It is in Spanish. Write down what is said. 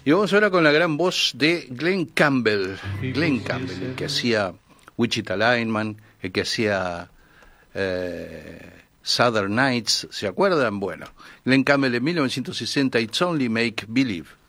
Y vamos ahora con la gran voz de Glenn Campbell. Glenn Campbell, el que hacía Wichita Lineman, el que hacía Southern Nights, ¿se acuerdan? Bueno, Glenn Campbell en 1960, It's Only Make Believe.